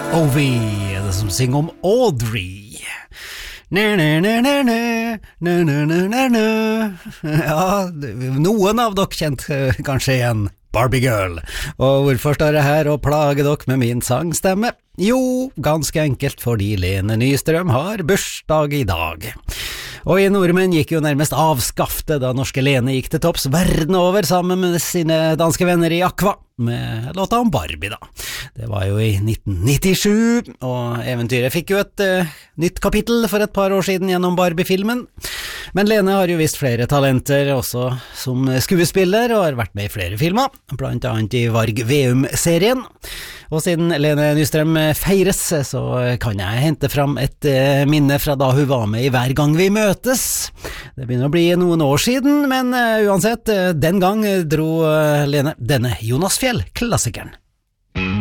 Ovi er det som synger om Audrey. Ja, noen av dere kjente kanskje igjen Barbie Girl. Og hvorfor står jeg her og plager dere med min sangstemme? Jo, ganske enkelt fordi Lene Nystrøm har bursdag i dag. Og i nordmenn gikk jo nærmest avskafte da norske Lene gikk til topps verden over sammen med sine danske venner i Aqua, med låta om Barbie da. Det var jo i 1997, og eventyret fikk jo et nytt kapittel for et par år siden gjennom Barbie-filmen. Men Lene har jo vist flere talenter også som skuespiller, og har vært med i flere filmer, blant annet i Varg Veum-serien. Og siden Lene Nystrøm feires, så kan jeg hente fram et minne fra da hun var med i Hver gang vi møtes. Det begynner å bli noen år siden, men uansett, den gang dro Lene denne Jonas Fjell-klassikeren.